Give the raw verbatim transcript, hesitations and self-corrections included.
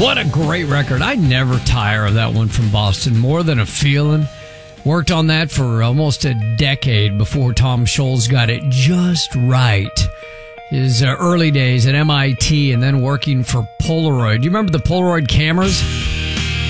What a great record. I never tire of that one from Boston. More Than a Feeling. Worked on that for almost a decade before Tom Scholz got it just right. His uh, early days at M I T and then working for Polaroid. Do you remember the Polaroid cameras?